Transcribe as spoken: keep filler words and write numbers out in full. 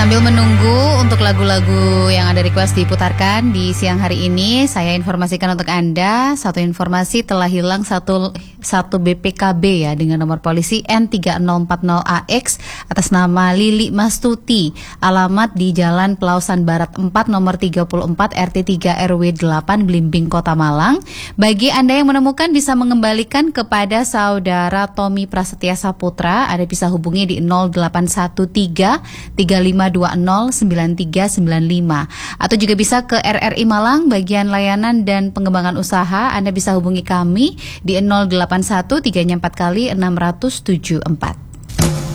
Sambil menunggu untuk lagu-lagu yang ada request diputarkan di siang hari ini, saya informasikan untuk Anda, satu informasi telah hilang satu, satu B P K B ya dengan nomor polisi N tiga nol empat nol A X atas nama Lili Mastuti, alamat di Jalan Pelausan Barat empat nomor tiga puluh empat R T tiga R W delapan Blimbing Kota Malang. Bagi Anda yang menemukan bisa mengembalikan kepada saudara Tommy Prasetya Saputra, Anda bisa hubungi di nol delapan satu tiga tiga lima dua nol sembilan tiga sembilan lima atau juga bisa ke R R I Malang bagian layanan dan pengembangan usaha. Anda bisa hubungi kami di nol delapan satu tiga empat kali enam tujuh empat.